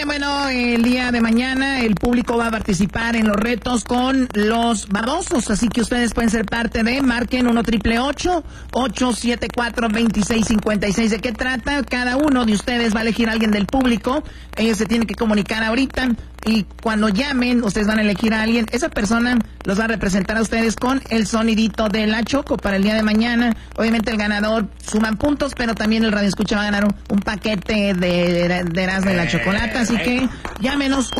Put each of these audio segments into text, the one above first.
bueno, el día de mañana el público va a participar en los retos con los babosos, así que ustedes pueden ser parte de, marquen 1-888-874-2656. ¿De qué trata? Cada uno de ustedes va a elegir a alguien del público, ellos se tienen que comunicar ahorita, y cuando llamen, ustedes van a elegir a alguien, esa persona los va a representar a ustedes con el sonidito de la Choco para el día de mañana. Obviamente el ganador suman puntos, pero también el radioescucha va a ganar un paquete de Erasmo y la Chocolata, así que llámenos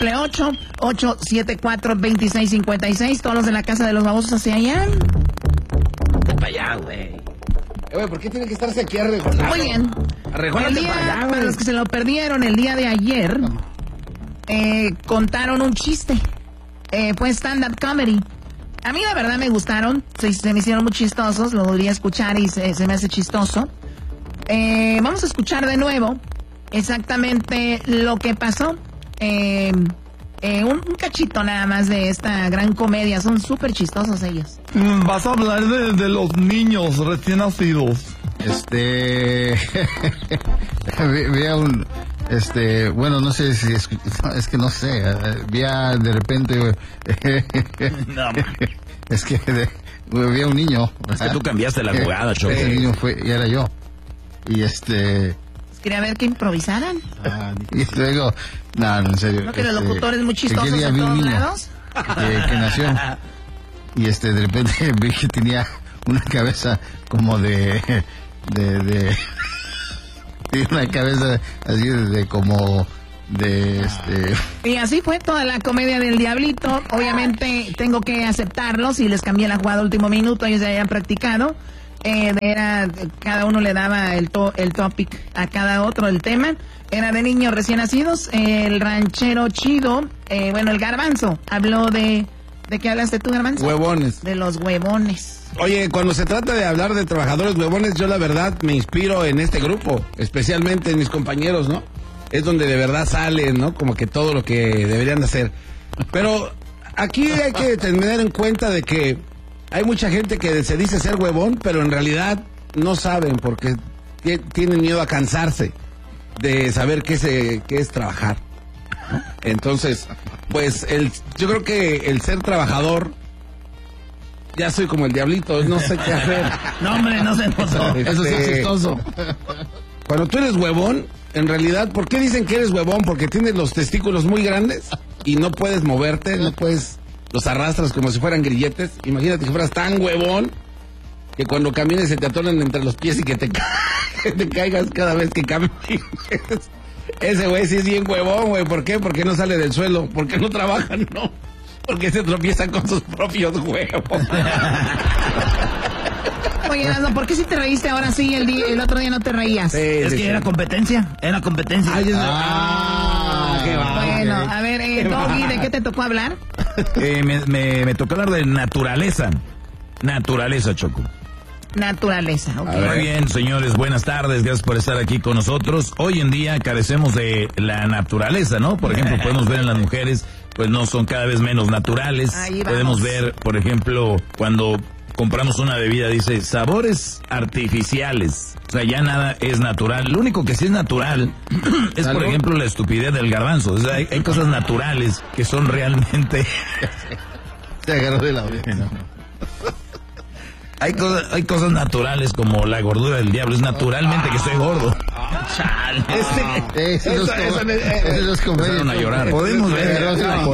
1-888-874-2656, todos los de la Casa de los Babosos hacia allá. Para allá, güey. ¿Por qué tiene que estarse aquí arreglando? Muy bien. Para los que se lo perdieron, el día de ayer contaron un chiste. Fue stand-up comedy. A mí la verdad me gustaron, se me hicieron muy chistosos, lo volví a escuchar y se me hace chistoso. Vamos a escuchar de nuevo exactamente lo que pasó. Un cachito nada más de esta gran comedia, son súper chistosos ellos. Vas a hablar de los niños recién nacidos. Vea un... bueno, no sé si es que no sé, vi de repente No, es que vi a un niño. es que tú cambiaste la jugada, Choco. Ese niño y era yo. Y Quería ver que improvisaran. y luego, no, en serio. ¿No que los locutores muy chistosos aquel día en vi un todos niño lados? que nació y de repente vi que tenía una cabeza como de una cabeza así Y así fue toda la comedia del Diablito. Obviamente tengo que aceptarlos y les cambié la jugada último minuto, ellos ya habían practicado. Cada uno le daba el topic a cada otro, el tema. Era de niños recién nacidos. El ranchero chido, el Garbanzo, habló ¿de qué hablaste tú, Garbanzo? Huevones. De los huevones. Oye, cuando se trata de hablar de trabajadores huevones, yo la verdad me inspiro en este grupo, especialmente en mis compañeros, ¿no? Es donde de verdad salen, ¿no? Como que todo lo que deberían de hacer. Pero aquí hay que tener en cuenta de que hay mucha gente que se dice ser huevón, pero en realidad no saben porque tienen miedo a cansarse de saber qué es trabajar, ¿no? Entonces, pues yo creo que el ser trabajador, ya soy como el Diablito, no sé qué hacer. No, hombre, no se notó. eso sí es chistoso. Cuando tú eres huevón, en realidad, ¿por qué dicen que eres huevón? Porque tienes los testículos muy grandes y no puedes moverte, los arrastras como si fueran grilletes. Imagínate que fueras tan huevón que cuando camines se te atoran entre los pies y que te caigas cada vez que camines. Ese güey sí es bien huevón, güey. ¿Por qué? Porque no sale del suelo. Porque no trabaja, no. Porque se tropieza con sus propios huevos. Oye, Erasmo, ¿por qué si te reíste ahora sí y el otro día no te reías? Sí, Es que era competencia. qué va. Bueno, a ver, Doggy, ¿de qué te tocó hablar? Me tocó hablar de naturaleza. Naturaleza, Choco. Naturaleza, ok. Muy bien, señores, buenas tardes, gracias por estar aquí con nosotros. Hoy en día carecemos de la naturaleza, ¿no? Por ejemplo, podemos ver en las mujeres, pues no son cada vez menos naturales. Ahí vamos. Podemos ver, por ejemplo, cuando compramos una bebida, dice sabores artificiales. O sea, ya nada es natural. Lo único que sí es natural es, por ejemplo, la estupidez del Garbanzo. O sea, hay cosas naturales que son realmente... Se agarró de la oreja, ¿no? Hay cosas naturales como la gordura del diablo. Es naturalmente que estoy gordo. Eso es Empezaron a llorar. Podemos ver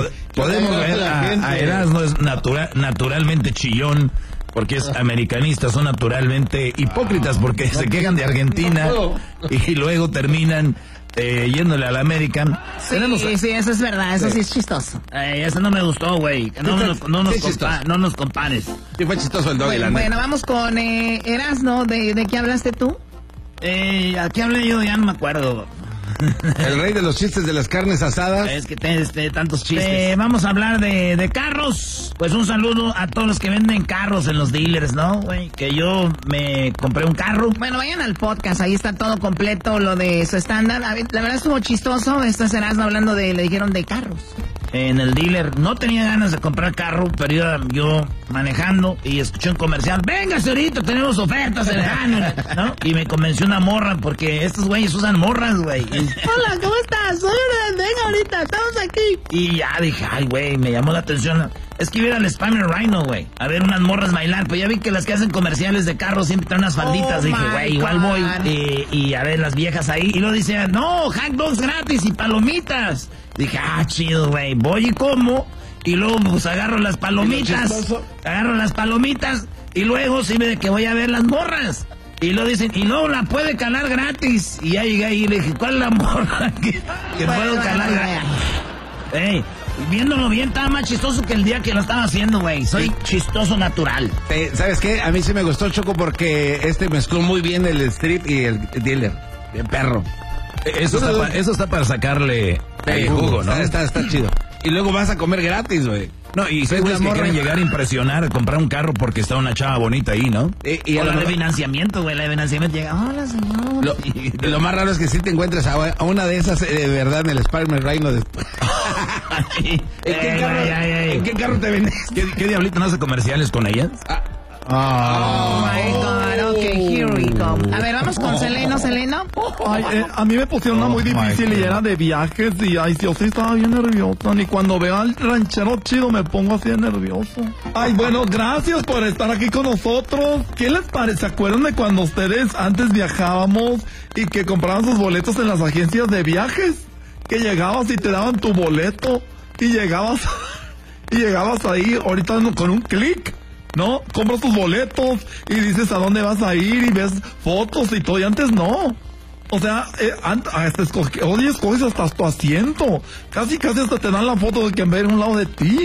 a Erasmo es naturalmente chillón porque es americanista. Son naturalmente hipócritas porque se quejan de Argentina y luego terminan yéndole al American. Sí, eso es verdad, eso sí es chistoso. Eso no me gustó, güey. No nos compares. Sí, fue chistoso el Doggy, Bueno, vamos con Erasmo. ¿De qué hablaste tú? Aquí hablé yo, ya no me acuerdo. El rey de los chistes de las carnes asadas. Es que tienes tantos chistes. Vamos a hablar de carros. Pues un saludo a todos los que venden carros en los dealers, ¿no, güey? Que yo me compré un carro. Bueno, vayan al podcast, ahí está todo completo, lo de su estándar. La verdad estuvo chistoso, esto es Erasmo hablando le dijeron de carros. en el dealer. No tenía ganas de comprar carro, pero yo manejando y escuché un comercial. Véngase ahorita, tenemos ofertas en Hanning, ¿no? Y me convenció una morra, porque estos güeyes usan morras, güey. Hola, ¿cómo estás? Venga ahorita, estamos aquí. Y ya dije, ay, güey, me llamó la atención. Es que iba a ir al Spanish Rhino, güey, a ver unas morras bailar. Pues ya vi que las que hacen comerciales de carros siempre traen unas falditas. Dije, güey, igual voy y a ver las viejas ahí. Y luego dice, no, hot dogs gratis y palomitas. Dije, chido, güey, voy y como. Y luego pues agarro las palomitas. Y luego sí de que voy a ver las morras. Y luego dicen, y luego la puede calar gratis. Y ya llegué ahí y le dije, ¿cuál es la morra que puedo calar gratis? Ey, viéndolo bien, estaba más chistoso que el día que lo estaba haciendo, güey. Soy chistoso natural. ¿Sabes qué? A mí sí me gustó, Choco, porque mezcló muy bien el strip y el dealer. Bien perro. Eso está para sacarle el jugo, ¿no? Está chido. Y luego vas a comer gratis, güey. No, y hay güeyes que quieren llegar a impresionar, comprar un carro porque está una chava bonita ahí, ¿no? Y la de financiamiento, güey, la de financiamiento llega, hola, señor. Lo más raro es que si te encuentres a una de esas de verdad en el Spanish Rhino después. ¿En qué carro te vendes? ¿Qué diablito no hace comerciales con ellas? Oh my God, ok, here we go. A ver, vamos con Seleno. Ay, a mí me pusieron una muy difícil y era de viajes y ay, yo sí estaba bien nerviosa. Ni cuando veo al ranchero chido me pongo así de nervioso. Ay, bueno, gracias por estar aquí con nosotros. ¿Qué les parece? ¿Se acuerdan de cuando ustedes antes viajábamos y que compraban sus boletos en las agencias de viajes? Que llegabas y te daban tu boleto y llegabas ahí ahorita con un clic. ¿No? Compras tus boletos y dices a dónde vas a ir y ves fotos y todo. Y antes no. O sea, hasta escoges hasta tu asiento. Casi hasta te dan la foto de quien ve en un lado de ti.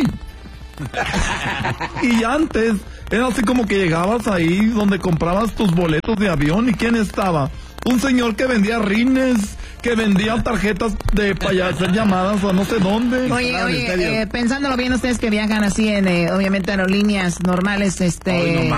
Y antes era así como que llegabas ahí donde comprabas tus boletos de avión. ¿Y quién estaba? Un señor que vendía rines, que vendía tarjetas para hacer llamadas o no sé dónde. Oye, pensándolo bien, ustedes que viajan así en, obviamente, aerolíneas normales, eso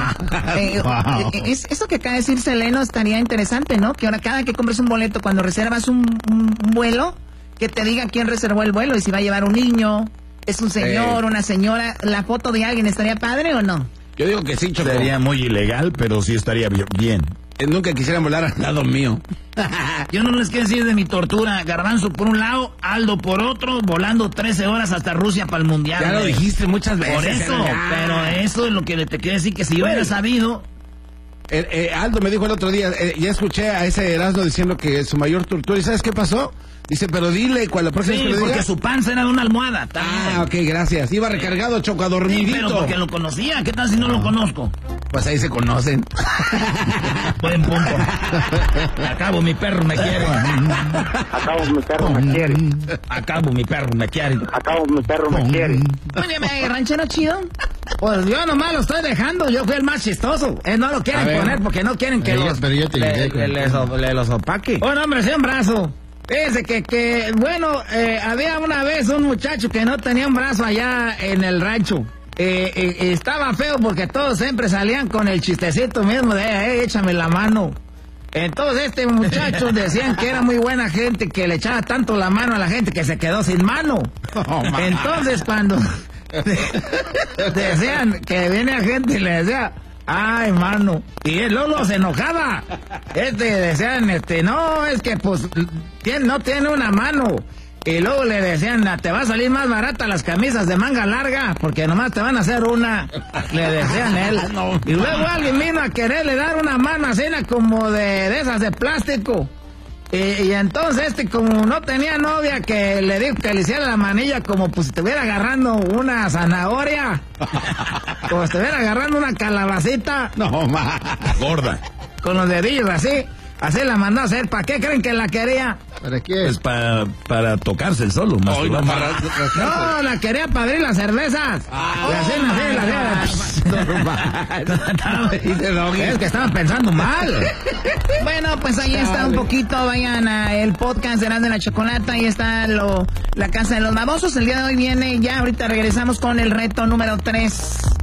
que acaba de decir Seleno estaría interesante, ¿no? Que ahora cada que compres un boleto, cuando reservas un vuelo, que te diga quién reservó el vuelo y si va a llevar un niño, es un señor, una señora, la foto de alguien, ¿estaría padre o no? Yo digo que sí, Choco. Sería muy ilegal, pero sí estaría bien. Nunca quisiera volar al lado mío. Yo no les quiero decir de mi tortura. Garbanzo por un lado, Aldo por otro, volando 13 horas hasta Rusia para el mundial. Ya lo dijiste muchas veces. Por eso, pero eso es lo que te quiero decir, que si yo hubiera sabido... Aldo me dijo el otro día, ya escuché a ese Erasmo diciendo que es su mayor tortura. ¿Y sabes qué pasó? Dice, pero dile cuál la próxima vez que le diga. Porque su panza era de una almohada. Ok, gracias. Iba recargado, Choco, dormidito. Sí, pero porque lo conocía. ¿Qué tal si no lo conozco? Pues ahí se conocen. Buen punto. Acabo, mi perro me quiere. Acabo, mi perro me quiere. Acabo, mi perro me quiere. Acabo, mi perro me quiere. Oye, ranchero chido. Pues yo nomás lo estoy dejando. Yo fui el más chistoso. No lo quieren poner porque no quieren que los opaque. Oh, no, hombre, sí, un brazo. Fíjense que bueno, había una vez un muchacho que no tenía un brazo allá en el rancho. Estaba feo porque todos siempre salían con el chistecito mismo de, échame la mano. Entonces este muchacho decían que era muy buena gente, que le echaba tanto la mano a la gente que se quedó sin mano. Entonces cuando decían que viene gente y le decía... Ay, mano. Y él Lolo se enojaba. Decían, no, es que pues no tiene una mano. Y luego le decían, te va a salir más barata las camisas de manga larga, porque nomás te van a hacer una. Le decían él. Y luego alguien vino a quererle dar una mano así como de esas de plástico. Y entonces como no tenía novia, que le dijo que le hiciera la manilla como pues si estuviera agarrando una zanahoria, como si estuviera agarrando una calabacita. No, gorda. Con los dedillos así la mandó a hacer. ¿Para qué creen que la quería? ¿Para qué? Pues para tocarse el solo. Más no, la quería para abrir las cervezas. Es que estaban pensando mal. Bueno, pues ahí está un poquito. Vayan a el podcast de Erasmo de la Chocolata. Ahí está la Casa de los Babosos. El día de hoy viene ya. Ahorita regresamos con el reto número 3.